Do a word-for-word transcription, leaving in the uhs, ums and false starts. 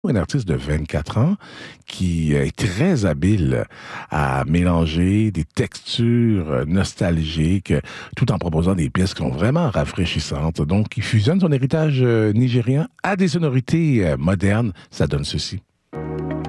Un artiste de vingt-quatre ans qui est très habile à mélanger des textures nostalgiques tout en proposant des pièces qui sont vraiment rafraîchissantes. Donc, il fusionne son héritage euh, nigérien à des sonorités euh, modernes. Ça donne ceci.